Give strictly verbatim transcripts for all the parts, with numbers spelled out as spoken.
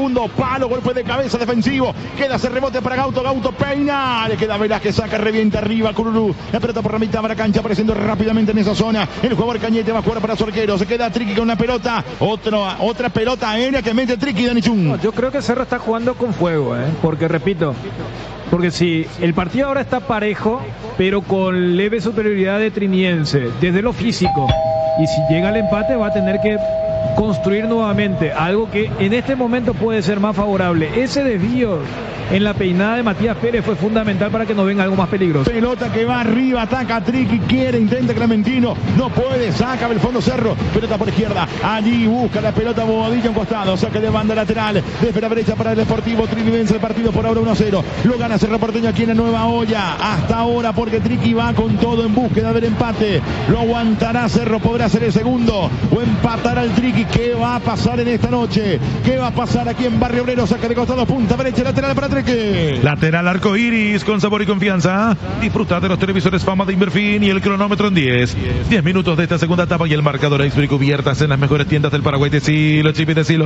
segundo palo, golpe de cabeza defensivo, queda ese rebote para Gauto, Gauto peina, le queda Velázquez, saca, revienta arriba, Cururú, la pelota por la mitad de la cancha, apareciendo rápidamente en esa zona, el jugador Cañete va a jugar para su arquero, se queda Triqui con una pelota, otra, otra pelota aérea que mete Triqui, Dani Chun. No, yo creo que Cerro está jugando con fuego, ¿eh? Porque repito, porque si el partido ahora está parejo, pero con leve superioridad de Triniense, desde lo físico, y si llega el empate va a tener que construir nuevamente, algo que en este momento puede ser más favorable. Ese desvío en la peinada de Matías Pérez fue fundamental para que no venga algo más peligroso. Pelota que va arriba, ataca a Triqui, quiere, intenta Clementino, no puede, saca del fondo Cerro, pelota por izquierda, allí busca la pelota Bobadilla en costado, saque de banda lateral, desde la derecha para el Deportivo Triqui, vence el partido por ahora uno a cero, lo gana Cerro Porteño aquí en la Nueva Olla, hasta ahora porque Triqui va con todo en búsqueda del empate, lo aguantará Cerro, podrá ser el segundo, o empatará el Triqui. ¿Qué va a pasar en esta noche? ¿Qué va a pasar aquí en Barrio Obrero? Saque de costado, punta derecha, lateral para Triqui. Lateral arco iris con sabor y confianza. Disfruta de los televisores Fama de Inverfin y el cronómetro en diez. diez minutos de esta segunda etapa y el marcador Extra y cubiertas en las mejores tiendas del Paraguay. Decilo, Chipi, decilo.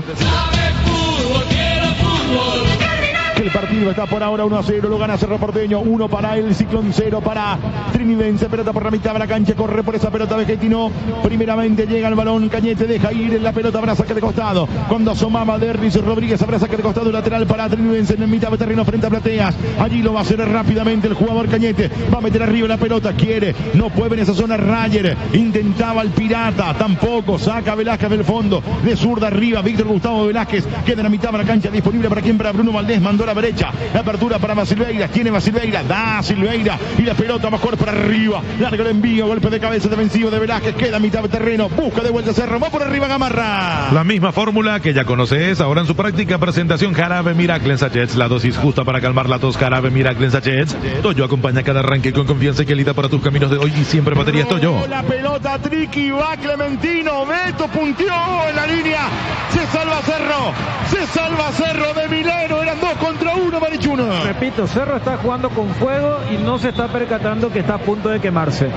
El partido está por ahora uno a cero, lo gana Cerro Porteño, uno para el Ciclón, cero para Trinidense, pelota por la mitad de la cancha, corre por esa pelota Vegetino, primeramente llega el balón, Cañete deja ir en la pelota, habrá saque de costado, cuando asomaba Derris Rodríguez, habrá saque de costado lateral para Trinidense en el mitad de terreno frente a Plateas, allí lo va a hacer rápidamente el jugador Cañete, va a meter arriba la pelota, quiere, no puede en esa zona Rayer, intentaba el Pirata, tampoco, saca Velázquez del fondo, de zurda arriba, Víctor Gustavo Velázquez, queda en la mitad de la cancha, disponible para quien, para Bruno Valdés, mandó la derecha, la apertura para Silveira, tiene Silveira, da Silveira y la pelota mejor por arriba, largo el envío, golpe de cabeza defensivo de Velázquez, queda a mitad de terreno, busca de vuelta Cerro, va por arriba Gamarra. La misma fórmula que ya conoces, ahora en su práctica presentación Jarabe Miracle en Sachets, la dosis justa para calmar la tos, Jarabe Miracle en Sachets. Toyo acompaña cada arranque con confianza y calidad para tus caminos de hoy y siempre baterías Toyo. La pelota Triqui, va Clementino, Beto punteó en la línea, se salva Cerro, se salva Cerro de Mileno, eran dos contra uno. Repito, Cerro está jugando con fuego y no se está percatando que está a punto de quemarse.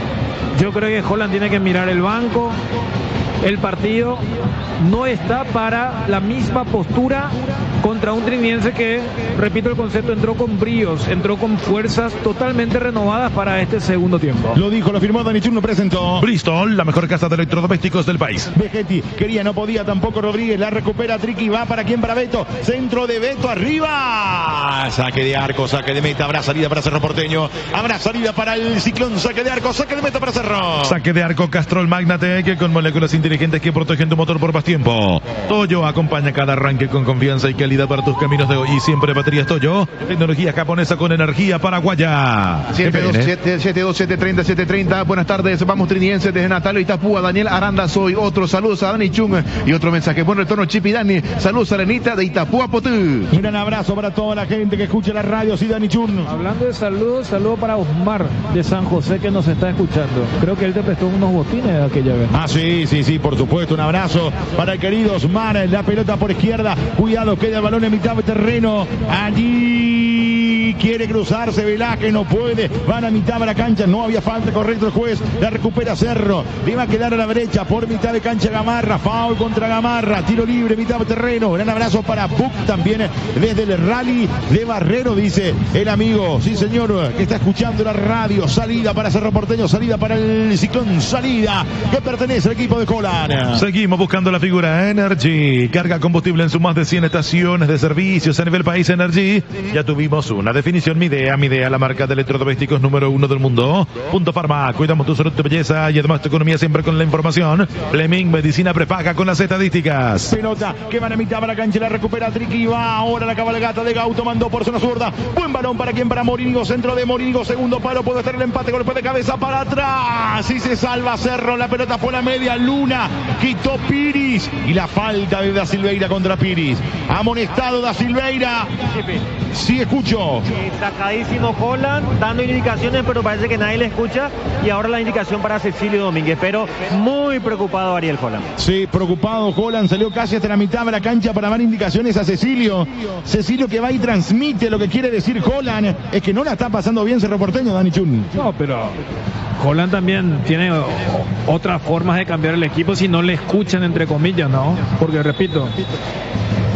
Yo creo que Holland tiene que mirar el banco. El partido no está para la misma postura contra un triniense que, repito el concepto, entró con bríos, entró con fuerzas totalmente renovadas para este segundo tiempo. Lo dijo, lo firmó Dani Chun, lo presentó. Bristol, la mejor casa de electrodomésticos del país. Vegetti, quería, no podía tampoco Rodríguez, la recupera Triqui, va para quien, para Beto, centro de Beto, arriba, saque de arco, saque de meta, habrá salida para Cerro Porteño, habrá salida para el Ciclón, saque de arco, saque de meta para Cerro. Saque de arco Castrol Magnatec con moléculas inteligentes que protegen tu motor por más tiempo. Toyo acompaña cada arranque con confianza y calidad para tus caminos de hoy y siempre baterías Toyo, tecnología japonesa con energía paraguaya. siete dos siete, siete dos siete, treinta, siete treinta. Buenas tardes, vamos Triniense desde Natalio Itapúa. Daniel Aranda soy, otro saludos a Dani Chung y otro mensaje. Buen retorno Chipi Dani, saludos a Arenita de Itapúa Potú. Un gran abrazo para toda la gente que escucha la radio, sí, Dani Chun. Hablando de saludos, saludo para Osmar de San José que nos está escuchando. Creo que él te prestó unos botines aquella vez. Ah, sí, sí, sí, por supuesto. Un abrazo para el querido Osmar, la pelota por izquierda, cuidado, queda el balón en mitad de terreno, allí quiere cruzarse Velázquez, no puede, van a mitad de la cancha, no había falta, correcto el juez, la recupera Cerro, le va a quedar a la derecha, por mitad de cancha Gamarra, foul contra Gamarra, tiro libre, mitad de terreno, gran abrazo para Puc también desde el rally de Barrero, dice el amigo, sí señor, que está escuchando la radio, salida para Cerro Porteño, salida para el Ciclón, salida que pertenece al equipo de Colana. Seguimos buscando la figura Energy, carga combustible en sus más de cien estaciones de servicios a nivel país. Energy, ya tuvimos una definición, Midea, Midea, la marca de electrodomésticos número uno del mundo. Punto Farma, cuidamos tu salud, tu belleza y además tu economía siempre con la información. Fleming, medicina prepaga con las estadísticas. Pelota que van a mitad para la cancha, la recupera Triqui, va ahora la cabalgata de Gauto, mandó por zona zurda, buen balón para quien, para Morínigo, centro de Morínigo, segundo palo, puede estar el empate, golpe de cabeza para atrás, y se salva Cerro, la pelota por la media luna, quitó Piris, y la falta de Da Silveira contra Piris, amonestado Da Silveira. Sí, escucho. Eh, sacadísimo Holland, dando indicaciones, pero parece que nadie le escucha. Y ahora la indicación para Cecilio Domínguez. Pero muy preocupado Ariel Holland. Sí, preocupado Holland, salió casi hasta la mitad de la cancha para dar indicaciones a Cecilio. Cecilio que va y transmite lo que quiere decir Holland. Es que no la está pasando bien Cerro Porteño, Dani Chun. No, pero Holland también tiene otras formas de cambiar el equipo si no le escuchan, entre comillas, ¿no? Porque repito,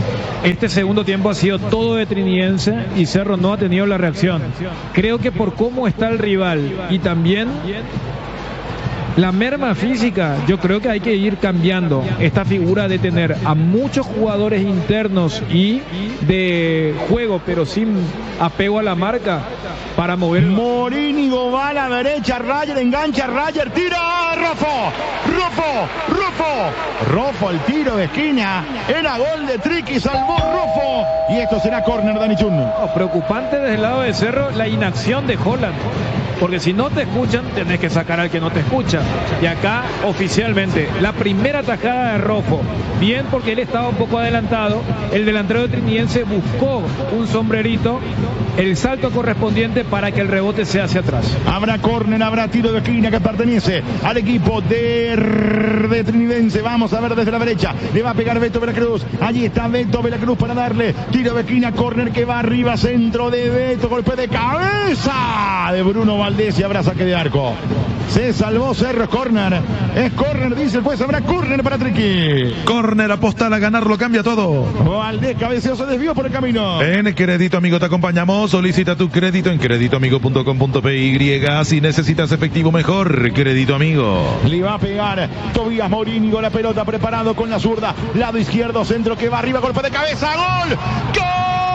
Este segundo tiempo ha sido todo de Trinidense y Cerro no ha tenido la reacción. Creo que por cómo está el rival y también la merma física, yo creo que hay que ir cambiando esta figura de tener a muchos jugadores internos y de juego, pero sin apego a la marca, para mover. Morínigo va a la derecha, Rayer engancha, Rayer tira, Rofo, Rofo, Rofo, Rofo el tiro de esquina, era gol de Triqui, salvó Rofo, y esto será córner, Dani Chun. No, preocupante desde el lado de Cerro la inacción de Holland, porque si no te escuchan, tenés que sacar al que no te escucha. Y acá, oficialmente, la primera tajada de Rofo, bien porque él estaba un poco adelantado, el delantero de Trinidense buscó un sombrerito, el salto correspondiente para que el rebote sea hacia atrás. Habrá córner, habrá tiro de esquina que pertenece al equipo de, de Trinidense. Vamos a ver desde la derecha, le va a pegar Beto Veracruz, allí está Beto Veracruz para darle tiro de esquina, córner que va arriba, centro de Beto, golpe de cabeza de Bruno Valdés y habrá saque de arco. Se salvó Cerro, es córner, es córner, dice el juez, habrá córner para Triqui. Córner, apostar a ganar, lo cambia todo. Valdés cabeceó, se desvió por el camino. En Crédito Amigo te acompañamos, solicita tu crédito en crédito amigo punto com punto p y. Si necesitas efectivo mejor, Crédito Amigo. Le va a pegar Tobías Morínigo, la pelota preparado con la zurda, lado izquierdo, centro que va arriba, golpe de cabeza, gol, gol.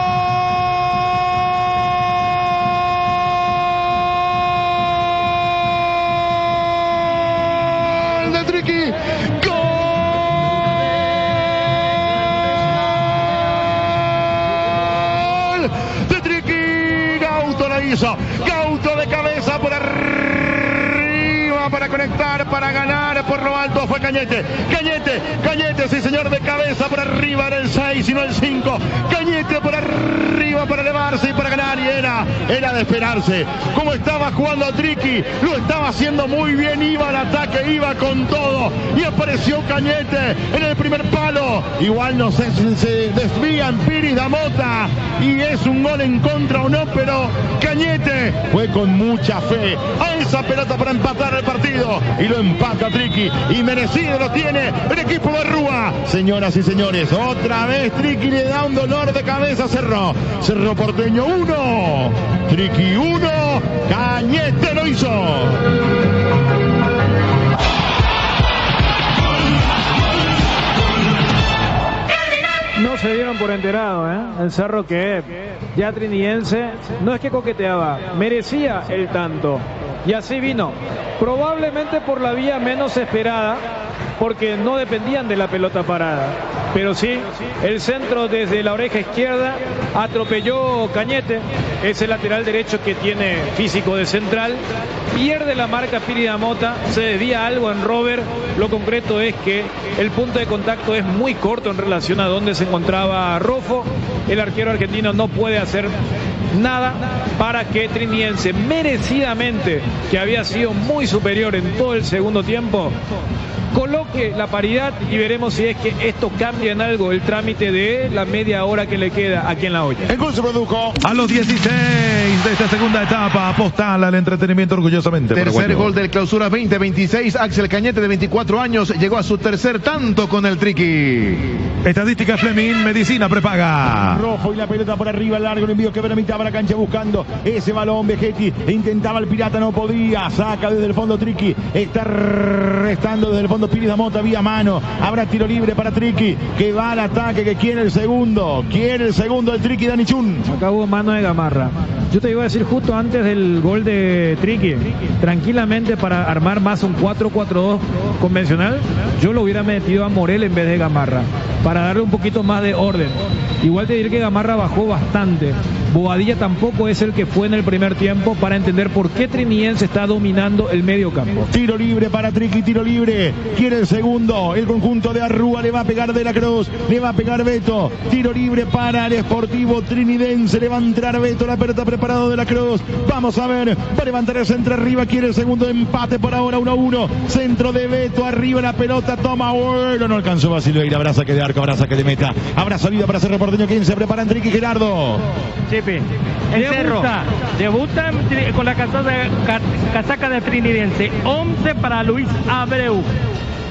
De Triqui, gol de Triqui, Gauto la hizo, Gauto de cabeza por arriba para conectar, para ganar por lo alto, fue Cañete, Cañete, Cañete, sí señor, de cabeza por arriba, era el seis y no el cinco, Cañete por arriba para elevarse y para ganar, y era, era de esperarse, como estaba jugando a Triqui, lo estaba haciendo muy bien, iba al ataque, iba con todo, y apareció Cañete en el primer palo, igual no sé si se desvían Piris da Mota, y es un gol en contra o no, pero Cañete fue con mucha fe a esa pelota para empatar el partido, y lo empata Triqui, y merecido lo tiene el equipo de Rúa. Señoras y señores, otra vez Triqui le da un dolor de cabeza a Cerro, Cerro Porteño uno, Triqui uno, Cañete lo hizo. No se dieron por enterado, ¿eh? El Cerro que ya Trinidense no es que coqueteaba, merecía el tanto. Y así vino, probablemente por la vía menos esperada, porque no dependían de la pelota parada. Pero sí, el centro desde la oreja izquierda atropelló Cañete, ese lateral derecho que tiene físico de central, pierde la marca Piri da Mota, se desvía algo en Robert, lo concreto es que el punto de contacto es muy corto en relación a donde se encontraba Rofo, el arquero argentino no puede hacer nada para que Trinidense, merecidamente, que había sido muy superior en todo el segundo tiempo, coloque la paridad y veremos si es que esto cambia en algo el trámite de la media hora que le queda aquí en La Olla. El gol se produjo a los dieciséis de esta segunda etapa. Postal al entretenimiento orgullosamente. Tercer paraguayo. gol del clausura veinte veintiséis. Axel Cañete, de veinticuatro años, llegó a su tercer tanto con el Triqui. Estadística Fleming, medicina prepaga. Rofo y la pelota por arriba, largo el envío que tramitaba la cancha buscando ese balón. Vegetti intentaba el pirata, no podía. Saca desde el fondo Triqui. Está restando desde el fondo Piris da Mota, vía mano. Habrá tiro libre para Triqui, que va al ataque, que quiere el segundo. Quiere el segundo el Triqui, Dani Chun. Acá hubo mano de Gamarra. Yo te iba a decir justo antes del gol de Triqui, tranquilamente para armar más un cuatro cuatro dos convencional, yo lo hubiera metido a Morel en vez de Gamarra, para darle un poquito más de orden. Igual te diré que Gamarra bajó bastante. Bobadilla tampoco es el que fue en el primer tiempo, para entender por qué Trinidense está dominando el medio campo. Tiro libre para Triqui, tiro libre. Quiere el segundo. El conjunto de Arrúa le va a pegar De la Cruz. Le va a pegar Beto. Tiro libre para el Sportivo Trinidense. Le va a entrar Beto. La pelota preparado De la Cruz. Vamos a ver. Va a levantar el centro arriba. Quiere el segundo empate por ahora. uno a uno. Centro de Beto. Arriba la pelota. Toma vuelo. No alcanzó Basileira. Habrá saque de arco. Habrá saque de meta. Habrá salida para Cerro Porteño. ¿Quién se prepara? Triqui, Gerardo. Chipi. El Cerro debuta con la casaca de, casaca de Trinidense. once para Luis Abreu.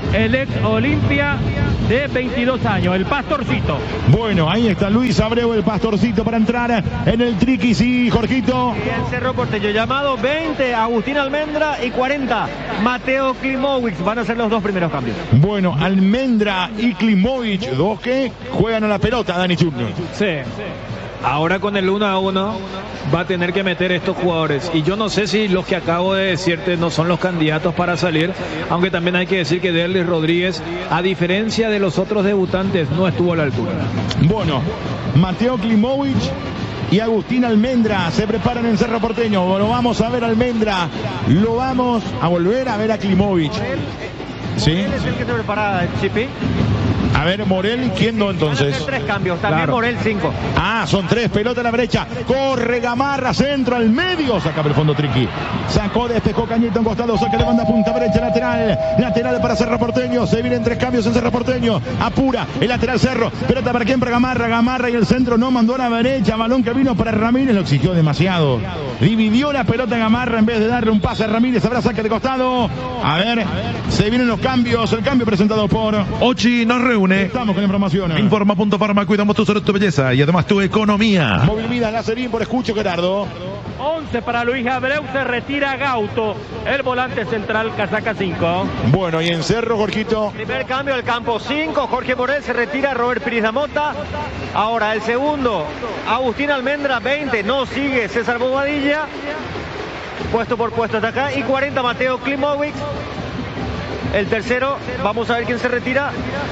el ex Olimpia de veintidós años, el Pastorcito. Bueno, ahí está Luis Abreu, el Pastorcito, para entrar en el triqui. Sí, Jorgito. Y el Cerro Porteño llamado veinte, Agustín Almendra, y cuarenta, Mateo Klimovic. Van a ser los dos primeros cambios. Bueno, Almendra y Klimovic, dos que juegan a la pelota, Dani Chun. Sí. Ahora con el uno a uno va a tener que meter estos jugadores. Y yo no sé si los que acabo de decirte no son los candidatos para salir. Aunque también hay que decir que Derlis Rodríguez, a diferencia de los otros debutantes, no estuvo a la altura. Bueno, Mateo Klimovic y Agustín Almendra se preparan en Cerro Porteño. Lo vamos a ver a Almendra. Lo vamos a volver a ver a Klimovic. ¿Sí? Él es el que se prepara, Chipi. A ver, Morel, ¿quién no entonces? Van a hacer tres cambios, también Claro. Morel cinco. Ah, son tres, pelota a la brecha, corre Gamarra, centro al medio, saca por el fondo Triqui, sacó, despejó Cañete, un costado, saca de banda, punta brecha, lateral, lateral para Cerro Porteño, se vienen tres cambios en Cerro Porteño, apura, el lateral Cerro, pelota para quién, para Gamarra, Gamarra y el centro no mandó a la derecha, balón que vino para Ramírez, lo exigió demasiado, dividió la pelota Gamarra en vez de darle un pase a Ramírez, habrá saque de costado, a ver, se vienen los cambios, el cambio presentado por Ochi nos reúne. Estamos con información. Informa Punto Farma, cuidamos tu salud, tu belleza y además tu economía. Móvil Vida, Lacerín por escucho, Gerardo. once para Luis Abreu, se retira Gauto, el volante central, casaca cinco. Bueno, y en Cerro, Jorgito. Primer cambio al campo cinco, Jorge Morel se retira, Robert Pires da Mota. Ahora el segundo, Agustín Almendra, veinte, no sigue César Bobadilla. Puesto por puesto hasta acá. Y cuarenta, Mateo Klimovic. El tercero, vamos a ver quién se retira.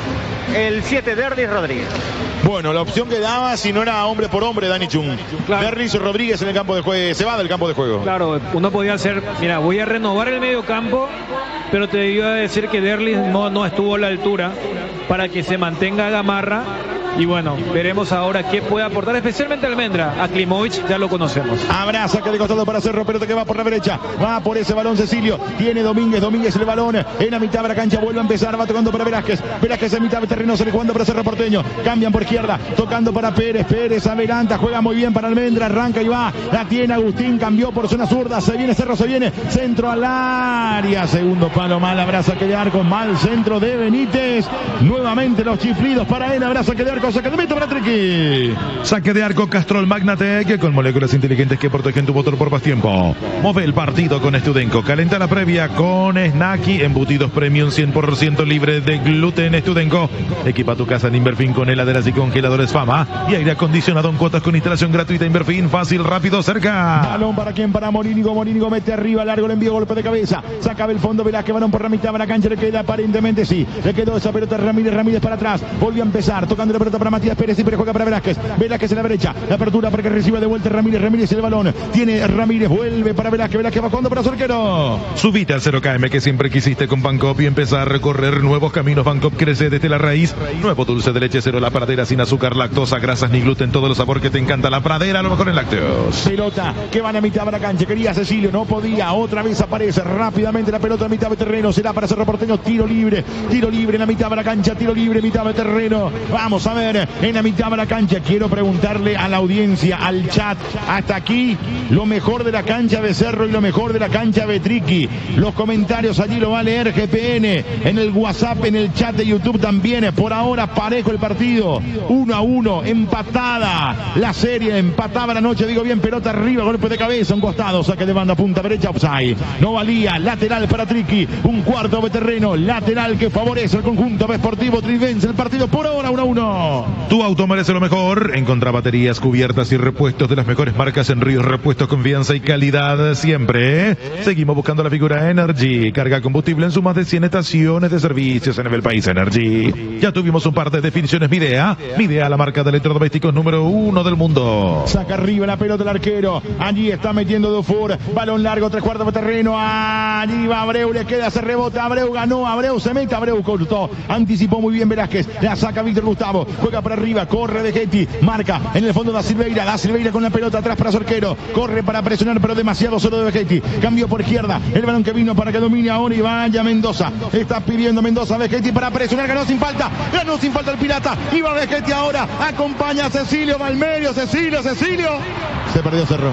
El siete, Derlis Rodríguez. Bueno, la opción que daba si no era hombre por hombre, Dani Chun. Claro. Derlis Rodríguez en el campo de juego, se va del campo de juego. Claro, uno podía hacer, mira, voy a renovar el medio campo, pero te iba a decir que Derlis no, no estuvo a la altura para que se mantenga Gamarra. Y bueno, veremos ahora qué puede aportar, especialmente Almendra. A Klimovic ya lo conocemos. Habrá saque de costado para Cerro, pelota que va por la derecha. Va por ese balón Cecilio. Tiene Domínguez, Domínguez el balón. En la mitad de la cancha vuelve a empezar. Va tocando para Velázquez. Velázquez en mitad de terreno, se le jugando para Cerro Porteño. Cambian por izquierda. Tocando para Pérez. Pérez adelanta. Juega muy bien para Almendra. Arranca y va. La tiene Agustín. Cambió por zona zurda. Se viene Cerro, se viene. Centro al área. Segundo palo mal. Habrá saque de arco. Mal centro de Benítez. Nuevamente los chiflidos para él. Habrá saque de arco. Saque de meta para Triqui. Saque de arco Castrol Magnatec con moléculas inteligentes que protegen tu motor por más tiempo. Move el partido con Studenco. Calenta la previa con Snacky. Embutidos premium cien por ciento libre de gluten. Studenco. Equipa tu casa en Inverfin con heladeras y congeladores Fama. Y aire acondicionado en cuotas con instalación gratuita. Inverfin, fácil, rápido, cerca. Balón para quién, para Morínigo. Morínigo mete arriba, largo, le envío golpe de cabeza. Saca el fondo Velázquez, balón por la mitad de la cancha. Le queda aparentemente sí. Le quedó esa pelota Ramírez. Ramírez para atrás. Volvió a empezar. Tocando la pelota para Matías Pérez y Pérez juega para Velázquez. Velázquez en la derecha. La apertura para que reciba de vuelta Ramírez. Ramírez el balón. Tiene Ramírez. Vuelve para Velázquez. Velázquez va jugando para su arquero. Subite al cero K M que siempre quisiste con Bancop y empezar a recorrer nuevos caminos. Bancop crece desde la raíz. Nuevo dulce de leche cero, la pradera sin azúcar, lactosa, grasas ni gluten. Todo el sabor que te encanta. La pradera, a lo mejor en lácteos. Pelota que van a mitad de la cancha. Quería Cecilio. No podía. Otra vez aparece rápidamente la pelota a mitad de terreno. Será para Cerro Porteño. Tiro libre. Tiro libre en la mitad de la cancha. Tiro libre, mitad de terreno. Vamos a ver en la mitad de la cancha. Quiero preguntarle a la audiencia, al chat, hasta aquí lo mejor de la cancha de Cerro y lo mejor de la cancha de Triqui. Los comentarios allí lo va a leer G P N, en el WhatsApp, en el chat de YouTube también. Por ahora parejo el partido, uno a uno, empatada la serie, empataba la noche, digo bien, pelota arriba, golpe de cabeza, un costado, saque de banda, punta derecha, offside. No valía, lateral para Triqui, un cuarto de terreno, lateral que favorece al conjunto Sportivo Trivense. El partido por ahora uno a uno. Tu auto merece lo mejor. Encontrá baterías, cubiertas y repuestos de las mejores marcas en Ríos Repuestos, confianza y calidad siempre. Seguimos buscando la figura Energy. Carga combustible en sus más de cien estaciones de servicios en el país. Energy. Ya tuvimos un par de definiciones Midea. Midea, la marca de electrodomésticos número uno del mundo. Saca arriba la pelota el arquero. Allí está metiendo Dufour. Balón largo, tres cuartos de terreno. Allí va Abreu, le queda, se rebota. Abreu ganó, Abreu se mete, Abreu cortó. Anticipó muy bien Velázquez. La saca Víctor Gustavo. Juega para arriba, corre de Getty. Marca en el fondo da Silveira. Da Silveira con la pelota atrás para su arquero. Corre para presionar, pero demasiado solo de Vegetti. Cambió por izquierda. El balón que vino para que domine ahora y vaya Mendoza. Está pidiendo Mendoza Vegetti para presionar. Ganó sin falta. Ganó sin falta el Pirata. Y va Vegetti ahora. Acompaña a Cecilio. Va al medio. Cecilio, Cecilio. Se perdió Cerro.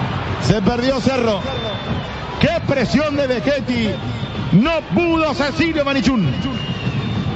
Se perdió Cerro. ¡Qué presión de Vegetti! No pudo Cecilio Manichún.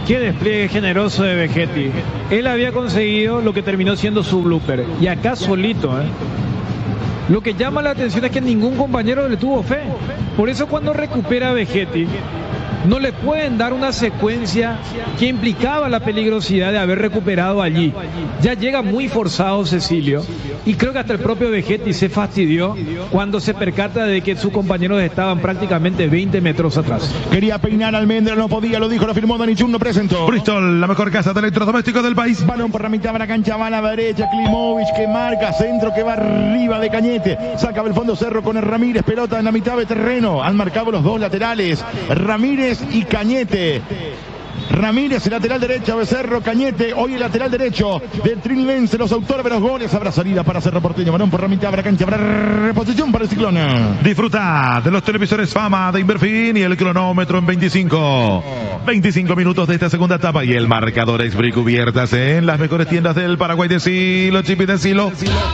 Qué despliegue generoso de Vegetti. Él había conseguido lo que terminó siendo su blooper. Y acá solito, ¿eh? Lo que llama la atención es que ningún compañero le tuvo fe. Por eso cuando recupera a Vegetti, no le pueden dar una secuencia que implicaba la peligrosidad de haber recuperado allí. Ya llega muy forzado Cecilio, y creo que hasta el propio Vegetti se fastidió cuando se percata de que sus compañeros estaban prácticamente veinte metros atrás. Quería peinar a Almendra, no podía, lo dijo, lo firmó Dani Chun, lo presentó. Bristol, la mejor casa de electrodomésticos del país. Balón por la mitad de la cancha, va a la derecha, Klimovic que marca, centro que va arriba de Cañete, saca el fondo Cerro con el Ramírez, pelota en la mitad de terreno, han marcado los dos laterales, Ramírez y Cañete. Ramírez, el lateral derecho, Becerro, Cañete, hoy el lateral derecho de Trinidense, los autores de los goles. Habrá salida para Cerro Porteño, balón por la mitad de la cancha, habrá reposición para el Ciclón. Disfruta de los televisores Fama de Inverfin y el cronómetro en veinticinco. veinticinco minutos de esta segunda etapa y el marcador es cubiertas en las mejores tiendas del Paraguay de Silo, Chipi de Silo.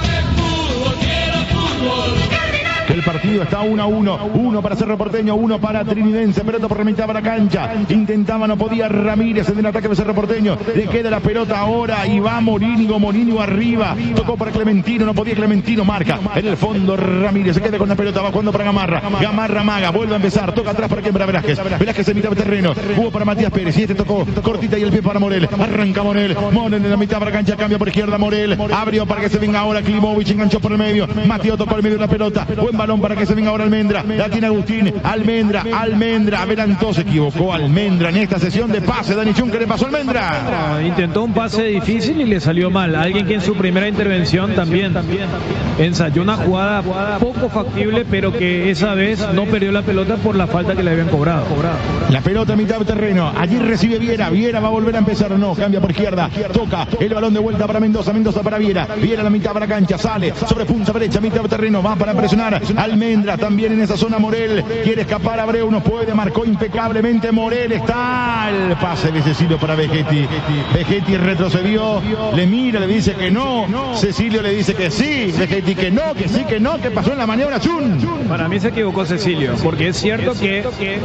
El partido está uno a uno, uno para Cerro Porteño, uno para Trinidense, pelota por la mitad de la cancha, intentaba, no podía Ramírez en el ataque de Cerro Porteño, le queda la pelota ahora y va Morínigo, Morínigo arriba, tocó para Clementino, no podía Clementino, marca, en el fondo Ramírez, se queda con la pelota, va jugando para Gamarra, Gamarra maga, vuelve a empezar, toca atrás para Quembra Velázquez, Velázquez en mitad de terreno, jugó para Matías Pérez, y este tocó cortita y el pie para Morel, arranca Morel, Morel en la mitad de la cancha, cambia por izquierda Morel, abrió para que se venga ahora Klimovic, enganchó por el medio, Mateo tocó el medio de la pelota, buen balón para que se venga ahora Almendra, la tiene Agustín, Almendra, Almendra, adelantó, se equivocó Almendra en esta sesión de pase, Dani Chun, ¿qué le pasó a Almendra? No, intentó un pase difícil y le salió mal, alguien que en su primera intervención también ensayó una jugada poco factible, pero que esa vez no perdió la pelota por la falta que le habían cobrado. La pelota en mitad de terreno, allí recibe Viera, Viera va a volver a empezar, no, cambia por izquierda, toca el balón de vuelta para Mendoza, Mendoza para Viera, Viera a la mitad de la cancha, sale sobre punta derecha, mitad de terreno, va para presionar, Almendra también en esa zona, Morel quiere escapar, Abreu no puede, marcó impecablemente Morel, está el pase de Cecilio para Vegetti, Vegetti retrocedió, le mira, le dice que no, Cecilio le dice que sí, Vegetti que no, que sí, que no, que pasó en la maniobra Chun. Para mí se equivocó Cecilio, porque es cierto que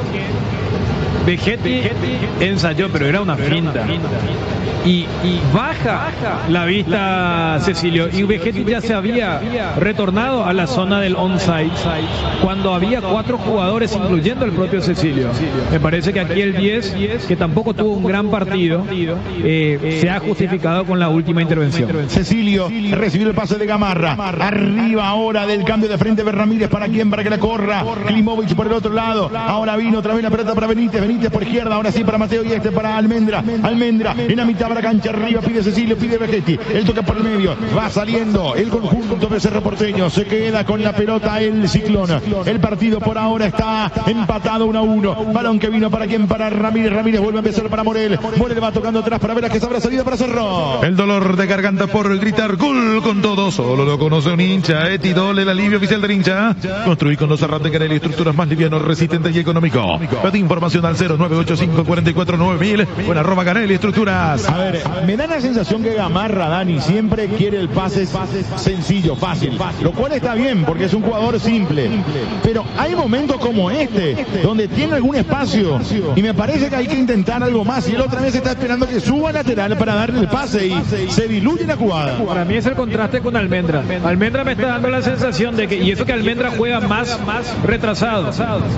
Vegetti ensayó, pero era una finta. Y, y baja la vista Cecilio, y Vegetti ya se había retornado a la zona del onside cuando había cuatro jugadores, incluyendo el propio Cecilio. Me parece que aquí el diez, que tampoco tuvo un gran partido, eh, se ha justificado con la última intervención. Cecilio recibió el pase de Gamarra, arriba ahora del cambio de frente de Ramírez, para quién, para que la corra Klimovic por el otro lado, ahora vino otra vez la pelota para Benítez, Benítez por izquierda, ahora sí para Mateo y este para Almendra, Almendra en la mitad de la cancha, arriba pide Cecilio, pide Vegetti, él toca por el medio, va saliendo el conjunto de Cerro Porteño, se queda con la pelota el Ciclón, el partido por ahora está empatado uno a uno, balón que vino para quien, para Ramírez, Ramírez vuelve a empezar para Morel, Morel va tocando atrás para ver a que se habrá salida para Cerro. El dolor de garganta por gritar gol con todo, solo lo conoce un hincha, Etidol, el alivio oficial del hincha, construir con los Arrantes Garelli estructuras más livianos, resistentes y económico. Pide información al cero nueve ocho cinco cuatro cuatro nueve mil o en arroba Garelli Estructuras. A ver, me da la sensación que Gamarra, Dani, siempre quiere el pase sencillo, fácil, lo cual está bien porque es un jugador simple, pero hay momentos como este donde tiene algún espacio y me parece que hay que intentar algo más, y él otra vez está esperando que suba lateral para darle el pase y se diluye la jugada. Para mí es el contraste con Almendra. Almendra me está dando la sensación de que, y eso que Almendra juega más, más retrasado.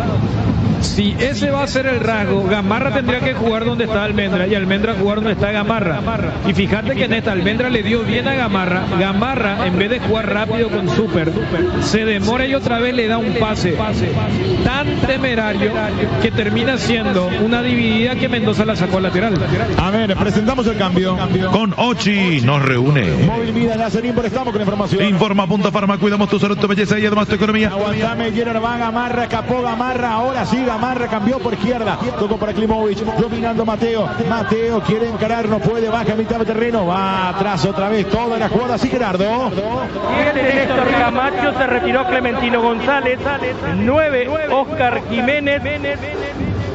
Si ese va a ser el rasgo, Gamarra tendría que jugar donde está Almendra y Almendra jugar donde está Gamarra. Y fíjate que en esta Almendra le dio bien a Gamarra. Gamarra, en vez de jugar rápido con Super, se demora y otra vez le da un pase tan temerario que termina siendo una dividida que Mendoza la sacó lateral. A ver, presentamos el cambio. Con Ochi nos reúne. Móvil Vida de Acerín, estamos con información. Informa Punto Farma, cuidamos tu salud, tu belleza y además tu economía. Aguantame, Gerard, va Gamarra, escapó Gamarra, ahora sí Gamarra cambió por izquierda, tocó para Klimovic, dominando Mateo, Mateo quiere encarar, no puede, baja a mitad de terreno, va atrás otra vez, toda la jugada, sí Gerardo. siete Néstor Camacho, se retiró Clementino González, nueve Oscar Jiménez,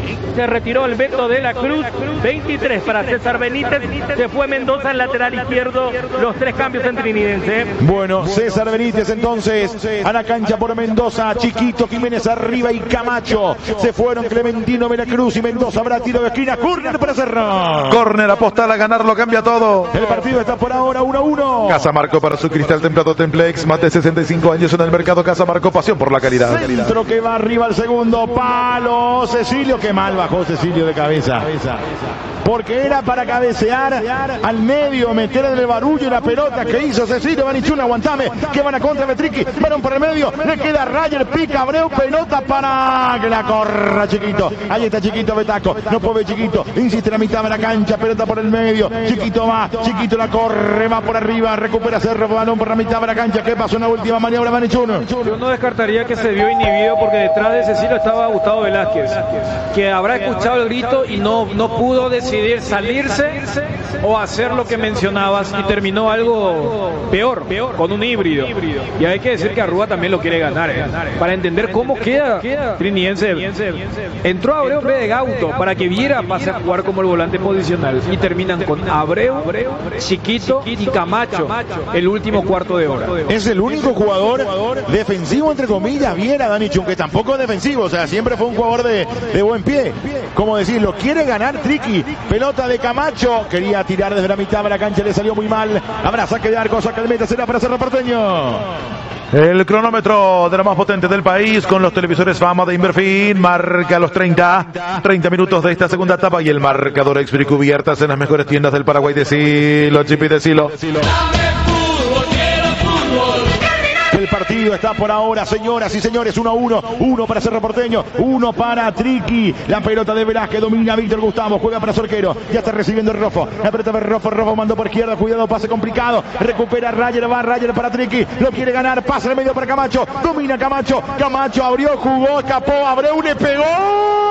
Se retiró el Beto de la Cruz. veintitrés para César Benítez. Se fue Mendoza en lateral izquierdo. Los tres cambios en Trinidense. Bueno, César Benítez entonces a la cancha por Mendoza. Chiquito, Jiménez arriba y Camacho. Se fueron Clementino, Veracruz y Mendoza. Habrá tiro de esquina. Córner para Cerro. Córner, apostar a ganar, lo cambia todo. El partido está por ahora uno a uno. Casamarco para su cristal templado Templex. Más de sesenta y cinco años en el mercado. Casamarco, pasión por la calidad. Centro que va arriba al segundo palo. Cecilio, que mal bajó Cecilio de cabeza. Porque era para cabecear al medio, meter en el barullo la pelota que hizo Cecilio. Banichun, aguantame, que van a contra de Triqui. Varón por el medio, le queda Rayer, pica Abreu, pelota para que la corra Chiquito. Ahí está Chiquito Betaco, no puede Chiquito, insiste en la mitad de la cancha, pelota por el medio. Chiquito va, Chiquito la corre, va por arriba, recupera Cerro, balón por la mitad de la cancha. ¿Qué pasó en la última maniobra, Banichun? Yo no descartaría que se vio inhibido porque detrás de Cecilio estaba Gustavo Velázquez, que habrá escuchado el grito y no, no pudo decidir salirse o hacer lo que mencionabas y terminó algo peor, con un híbrido. Y hay que decir que Arrúa también lo quiere ganar, ¿eh? Para entender cómo queda Trinidense. Entró Abreu en vez de Gauto para que Viera pase a jugar como el volante posicional y terminan con Abreu, Chiquito y Camacho el último cuarto de hora. Es el único jugador defensivo, entre comillas, Viera, Danichun, que tampoco es defensivo, o sea, siempre fue un jugador de, de buen pie. Como decirlo, quiere ganar Triqui. Pelota de Camacho, quería tirar desde la mitad de la cancha, le salió muy mal. Habrá saque de arco, saque de meta, será para Cerro Porteño. El cronómetro de la más potente del país con los televisores Fama de Inverfin marca los treinta minutos de esta segunda etapa y el marcador Expri cubiertas en las mejores tiendas del Paraguay. Decilo, Chipi, decilo. El partido está por ahora, señoras y señores, uno a uno, uno para Cerro Porteño, uno para Triqui, la pelota de Velázquez, domina Víctor Gustavo, juega para Sorquero, ya está recibiendo el Rofo, la pelota de Rofo, Rofo mandó por izquierda, cuidado, pase complicado, recupera Rayer, va Rayer para Triqui, lo quiere ganar, pasa en medio para Camacho, domina Camacho, Camacho abrió, jugó, escapó, Abreu le pegó.